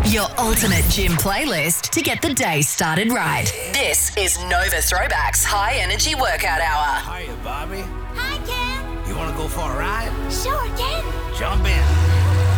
Your ultimate gym playlist to get the day started right. This is Nova Throwback's High Energy Workout Hour. Hiya, Bobby. Hi, Ken. You want to go for a ride? Sure, Ken. Jump in.